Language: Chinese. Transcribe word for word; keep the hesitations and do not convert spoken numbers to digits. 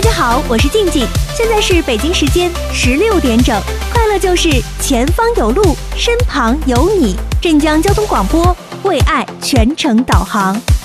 大家好，我是静静，现在是北京时间十六点整。快乐就是前方有路，身旁有你。镇江交通广播为爱全程导航。